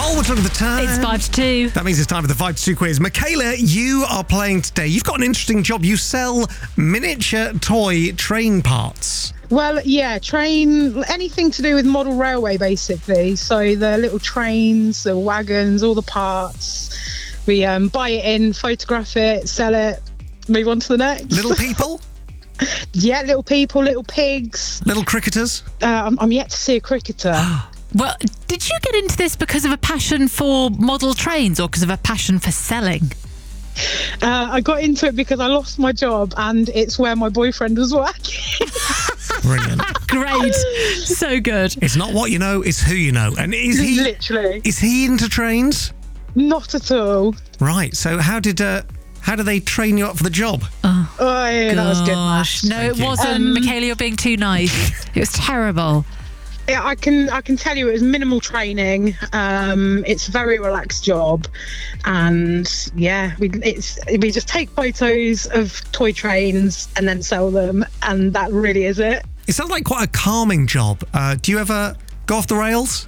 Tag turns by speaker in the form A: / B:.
A: Oh, look at the time.
B: It's 5 to 2.
A: That means it's time for the 5 to 2 quiz. Michaela, you are playing today. You've got an interesting job. You sell miniature toy train parts.
C: Well, yeah, anything to do with model railway, basically. So the little trains, the wagons, all the parts. We buy it in, photograph it, sell it, move on to the next.
A: Little people?
C: Yeah, little people, little pigs.
A: Little cricketers?
C: I'm yet to see a cricketer.
B: Well, did you get into this because of a passion for model trains or because of a passion for selling?
C: I got into it because I lost my job and it's where my boyfriend was working.
A: Brilliant.
B: Great. So good.
A: It's not what you know, it's who you know. And is he
C: Literally.
A: Is he into trains?
C: Not at all.
A: Right. So how did they train you up for the job?
C: Oh, yeah, that was good.
B: Gosh, no,
A: Thank
B: it
A: you.
B: wasn't. Michaela, you're being too nice. It was terrible.
C: Yeah, I can tell you it was minimal training. It's a very relaxed job, and yeah, we just take photos of toy trains and then sell them, and that really is it.
A: It sounds like quite a calming job. Do you ever go off the rails?